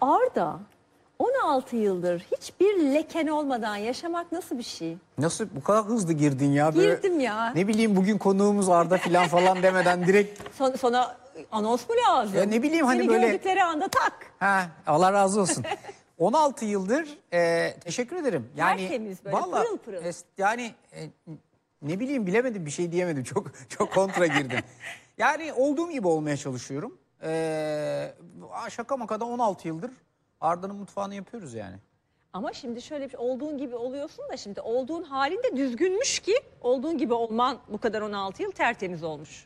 Arda, 16 yıldır hiçbir leken olmadan yaşamak nasıl bir şey? Nasıl bu kadar hızlı girdin ya? Böyle, Girdim ya. ne bileyim bugün konuğumuz Arda falan demeden direkt. Sana anons mu lazım? Ya ne bileyim hani Seni böyle. gördükleri anda tak. Ha, Allah razı olsun. 16 yıldır teşekkür ederim. Yani Tertemiz böyle, vallahi, pırıl pırıl. Yani ne bileyim bilemedim, bir şey diyemedim. Çok kontra girdim. Yani olduğum gibi olmaya çalışıyorum. Şaka maka da 16 yıldır Arda'nın mutfağını yapıyoruz yani. Ama şimdi şöyle bir şey, olduğun gibi oluyorsun da şimdi olduğun halinde düzgünmüş ki olduğun gibi olman bu kadar 16 yıl tertemiz olmuş.